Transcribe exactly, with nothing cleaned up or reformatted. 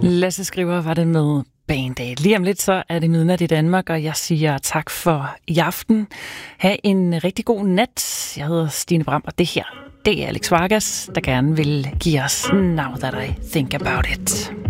Lasse Skriver var det med Band Aid. Lige om lidt så er det midnat i Danmark, og jeg siger tak for i aften. Ha' en rigtig god nat. Jeg hedder Stine Bram, og det her, det er Alex Vargas, der gerne vil give os Now That I Think About It.